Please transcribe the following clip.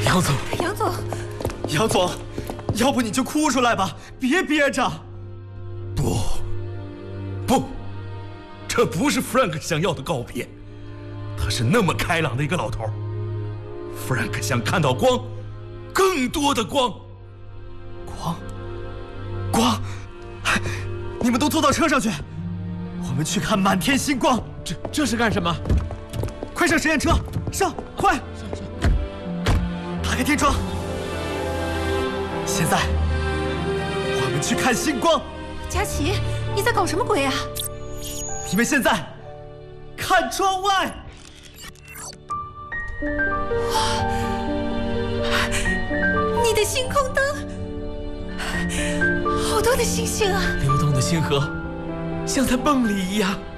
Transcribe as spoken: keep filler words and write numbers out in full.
杨总， 杨总， 杨总，要不你就哭出来吧，别憋着。 不，不，这不是 Frank 想要的告别。他是那么开朗的一个老头 ，Frank 想看到光，更多的光。 光，光，你们都坐到车上去，我们去看满天星光。 这这是干什么？ 快上实验车，上，快！ 上上。 打开天窗。现在，我们去看星光。 佳琪，你在搞什么鬼啊？ 你们现在看窗外。 哇！你的星空灯，好多的星星啊！ 流动的星河，像在梦里一样。